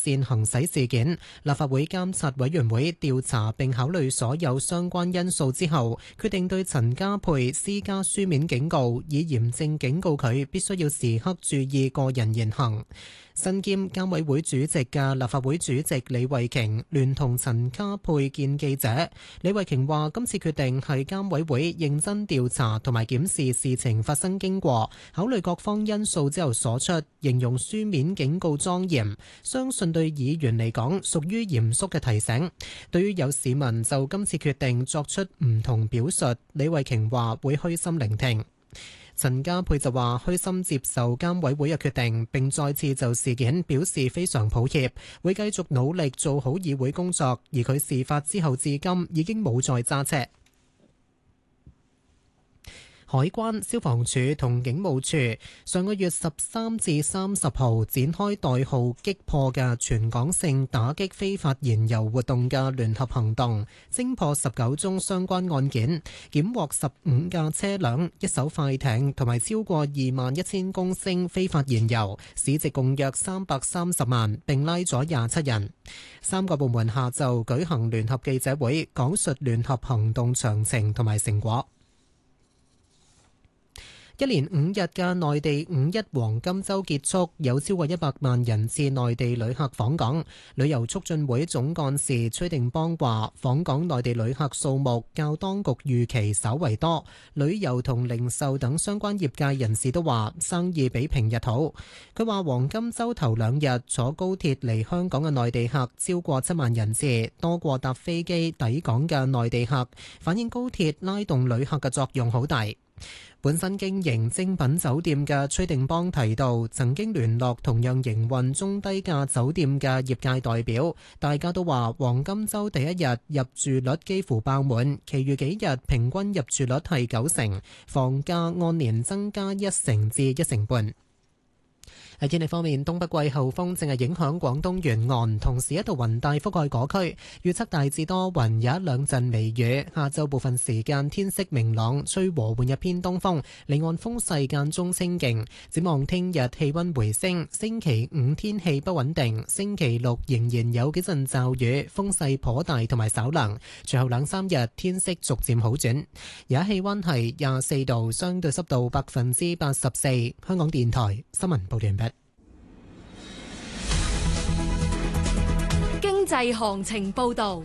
線行駛事件，立法會監察委員會調查並考慮所有相關因素之後，決定對陳家珮施加書面警告，以嚴正警告佢必須要時刻注意個人言行。身兼監委會主席嘅立法會主席李慧瓊聯同陳家珮見記者。李慧瓊話：今次決定係監委會認真調查同埋檢視事情發生經過，考慮各方因素之後所出，形容書面警告莊嚴，相信對議員嚟講屬於嚴肅嘅提醒。對於有市民就今次決定作出唔同表述，李慧瓊話會虛心聆聽。陳家珮就話虛心接受監委會嘅決定，並再次就事件表示非常抱歉，會繼續努力做好議會工作。而佢事發之後至今已經冇再揸車。海關、消防處同警務處上個月13至30號展開代號擊破嘅全港性打擊非法燃油活動嘅聯合行動，偵破19宗相關案件，檢獲15架車輛、一艘快艇同埋超過21,000公升非法燃油，市值共約330萬，並拉咗27人。3個部門下晝舉行聯合記者會，講述聯合行動詳情同埋成果。一連5日嘅內地5一黃金週結束，有超過100萬人次內地旅客訪港。旅遊促進會總幹事崔定邦話：訪港內地旅客數目較當局預期稍為多，旅遊同零售等相關業界人士都話生意比平日好。佢話黃金週頭2日坐高鐵嚟香港嘅內地客超過7萬人次，多過搭飛機抵港嘅內地客，反映高鐵拉動旅客嘅作用好大。本身經營精品酒店嘅崔定邦提到，曾經聯絡同樣營運中低價酒店嘅業界代表，大家都話黃金週第一日入住率幾乎爆滿，其餘幾日平均入住率係90%，房價按年增加1%至1.5%。喺天氣方面，東北季候風正係影響廣東沿岸，同時一道雲帶覆蓋嗰區，預測大致多雲，有一兩陣微雨。下晝部分時間天色明朗，吹和緩一偏東風，離岸風勢間中清勁。展望聽日氣溫回升，星期5天氣不穩定，星期6仍然有幾陣驟雨，風勢頗大同埋稍涼。隨後2-3日天色逐漸好轉。而家氣溫係24度，相對濕度84%。香港電台新聞報道完畢。 經濟行情報道。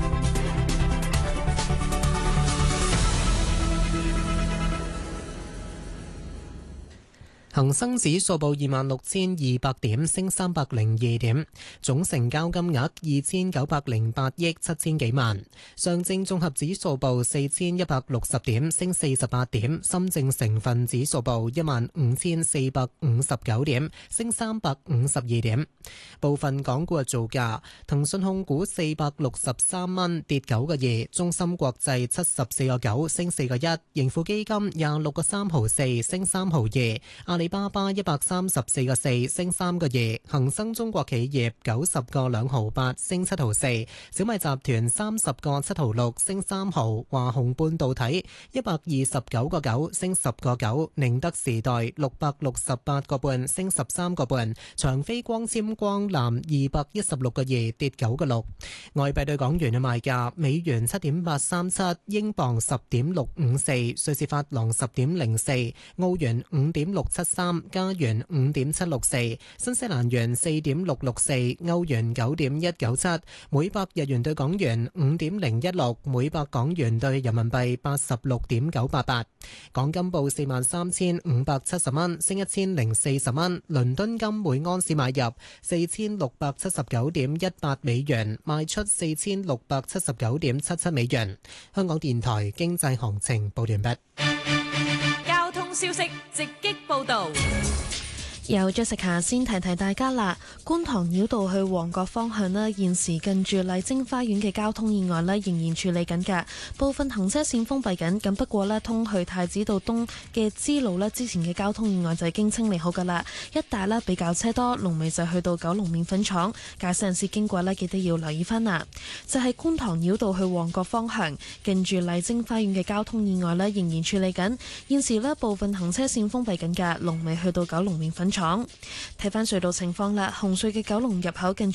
恒生指數報26,200點，升302點，總成交金額2,908億7千幾萬。上證綜合指數報4,160點，升48點。深證成分指數報15,459點，升352點。部分港股嘅造價：騰訊控股463蚊，跌9個2；中芯國際74個9，升4個1；盈富基金26個3毫4，升3毫2；阿里巴巴134個4，升3個2；恒生中國企業90個2毫8，升7毫4；小米集團30個7毫6，升3毫；華虹半導體129個9，升10個9；寧德時代668個半，升13個半；長飛光纖光纜216個2，跌9個6。外幣對港元嘅賣價：美元7.837，英鎊10.654，瑞士法郎10.04，澳元5.673，加元5.764，新西蘭元4.664，歐元9.197，每百日元對港元5.016，每百港元對人民幣86.988。港金報43,570蚊，升1,040蚊。倫敦金每安士買入4,679.18美元，賣出4,679.77美元。香港電台經濟行情報完畢。 交通消息直擊報道。 有 Jessica 先提提大家啦，觀塘繞道去旺角方向呢，現時近住麗晶花園嘅交通意外呢，仍然處理緊㗎，部分行車線封閉緊。咁不過呢，通去太子道東嘅支路呢，之前嘅交通意外就已經清理好㗎啦，一帶呢比較車多，龍尾就去到九龍麵粉廠，駕駛人士經過呢，記得要留意翻啦。就係觀塘繞道去旺角方向，近住麗晶花園嘅交通意外呢，仍然處理緊，現時呢，部分行車線封閉緊㗎，龍尾去到九龍麵粉廠。睇翻隧道情況啦，紅隧嘅九龍入口近住